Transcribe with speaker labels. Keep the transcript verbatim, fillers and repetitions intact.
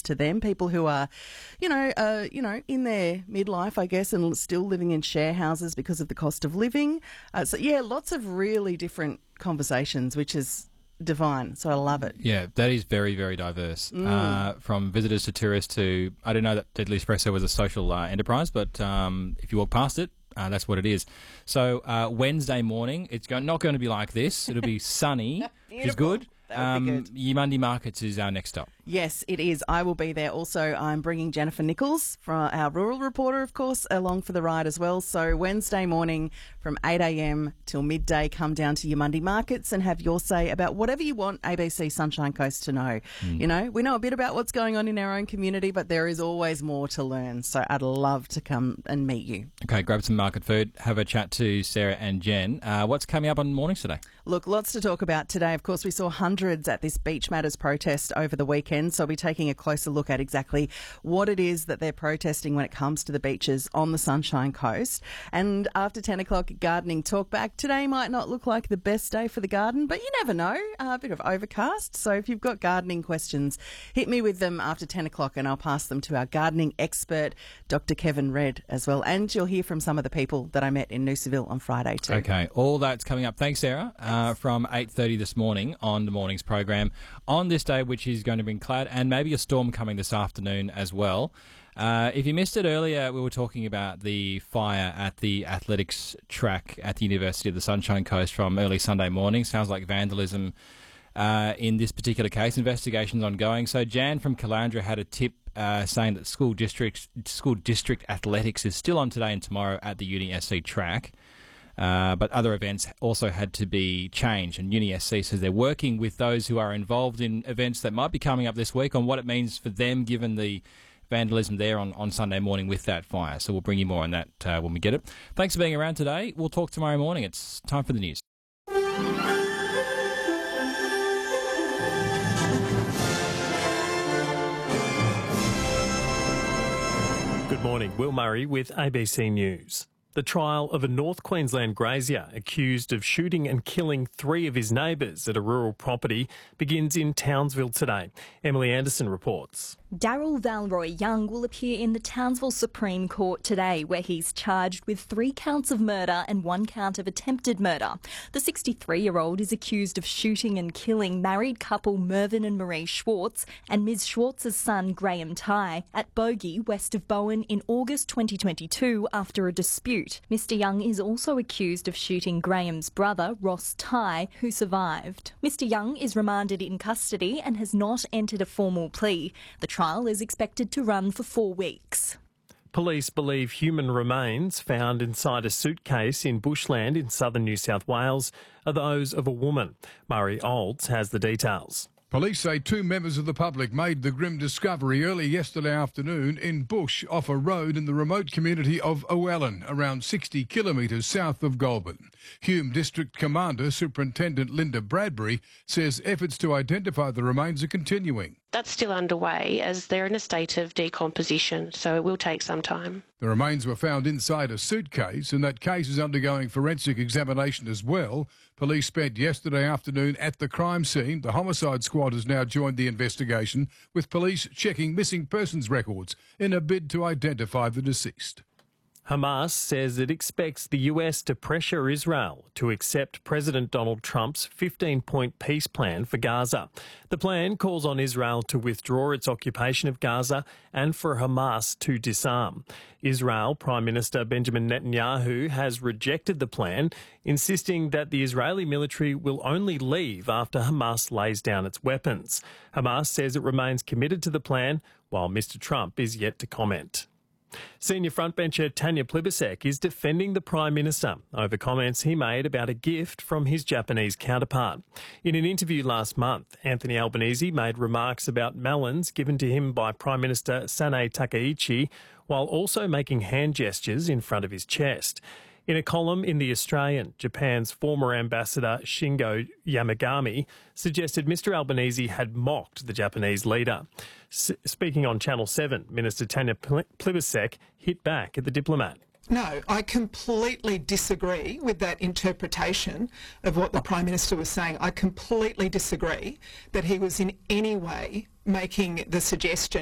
Speaker 1: to them, people who are, you know, uh, you know, in their midlife, I guess, and still living in share houses because of the cost of living. Uh, so, yeah, lots of really different conversations, which is divine. So I love it.
Speaker 2: Yeah, that is very, very diverse. Mm. Uh, from visitors to tourists to, I didn't know that Deadly Espresso was a social uh, enterprise, but um, if you walk past it, Uh, that's what it is. So uh, Wednesday morning, it's go- not going to be like this. It'll be sunny, which is good.
Speaker 1: That would be
Speaker 2: Um,
Speaker 1: good.
Speaker 2: Yamundi Markets is our next stop.
Speaker 1: Yes, it is. I will be there. Also, I'm bringing Jennifer Nichols, from our rural reporter, of course, along for the ride as well. So Wednesday morning from eight a.m. till midday, come down to Yamundi Markets and have your say about whatever you want A B C Sunshine Coast to know. Mm. You know, we know a bit about what's going on in our own community, but there is always more to learn. So I'd love to come and meet you.
Speaker 2: Okay, grab some market food, have a chat to Sarah and Jen. Uh, what's coming up on mornings today?
Speaker 1: Look, lots to talk about today. Of course, we saw hundreds at this Beach Matters protest over the weekend, so I'll be taking a closer look at exactly what it is that they're protesting when it comes to the beaches on the Sunshine Coast. And after ten o'clock, gardening talkback. Today might not look like the best day for the garden, but you never know. Uh, a bit of overcast. So if you've got gardening questions, hit me with them after ten o'clock and I'll pass them to our gardening expert, Doctor Kevin Red, as well. And you'll hear from some of the people that I met in Noosaville on Friday too.
Speaker 2: Okay, all that's coming up. Thanks, Sarah. Uh, from eight thirty this morning on the morning's program. On this day, which is going to bring cloud and maybe a storm coming this afternoon as well. Uh, if you missed it earlier, we were talking about the fire at the athletics track at the University of the Sunshine Coast from early Sunday morning. Sounds like vandalism uh, in this particular case. Investigation's ongoing. So Jan from Caloundra had a tip uh, saying that school district school district athletics is still on today and tomorrow at the Uni S C track. Uh, but other events also had to be changed. And Uni S C says they're working with those who are involved in events that might be coming up this week on what it means for them given the vandalism there on, on Sunday morning with that fire. So we'll bring you more on that uh, when we get it. Thanks for being around today. We'll talk tomorrow morning. It's time for the news.
Speaker 3: Good morning. Will Murray with A B C News. The trial of a North Queensland grazier accused of shooting and killing three of his neighbours at a rural property begins in Townsville today. Emily Anderson reports.
Speaker 4: Daryl Valroy Young will appear in the Townsville Supreme Court today, where he's charged with three counts of murder and one count of attempted murder. The sixty-three-year-old is accused of shooting and killing married couple Mervyn and Marie Schwartz and Miz Schwartz's son Graham Tighe at Bogey, west of Bowen, in August twenty twenty-two after a dispute. Mister Young is also accused of shooting Graham's brother, Ross Tighe, who survived. Mister Young is remanded in custody and has not entered a formal plea. The trial is expected to run for four weeks.
Speaker 3: Police believe human remains found inside a suitcase in bushland in southern New South Wales are those of a woman. Murray Olds has the details.
Speaker 5: Police say two members of the public made the grim discovery early yesterday afternoon in bush off a road in the remote community of Owellen, around sixty kilometres south of Goulburn. Hume District Commander Superintendent Linda Bradbury says efforts to identify the remains are continuing.
Speaker 6: That's still underway as they're in a state of decomposition, so it will take some time.
Speaker 5: The remains were found inside a suitcase and that case is undergoing forensic examination as well. Police spent yesterday afternoon at the crime scene. The homicide squad has now joined the investigation, with police checking missing persons records in a bid to identify the deceased.
Speaker 3: Hamas says it expects the U S to pressure Israel to accept President Donald Trump's fifteen-point peace plan for Gaza. The plan calls on Israel to withdraw its occupation of Gaza and for Hamas to disarm. Israel Prime Minister Benjamin Netanyahu has rejected the plan, insisting that the Israeli military will only leave after Hamas lays down its weapons. Hamas says it remains committed to the plan, while Mister Trump is yet to comment. Senior frontbencher Tanya Plibersek is defending the Prime Minister over comments he made about a gift from his Japanese counterpart. In an interview last month, Anthony Albanese made remarks about melons given to him by Prime Minister Sanae Takaichi, while also making hand gestures in front of his chest. In a column in The Australian, Japan's former ambassador Shingo Yamagami suggested Mister Albanese had mocked the Japanese leader. S- speaking on Channel seven, Minister Tanya Plibersek hit back at the diplomat.
Speaker 7: No, I completely disagree with that interpretation of what the Prime Minister was saying. I completely disagree that he was in any way making the suggestion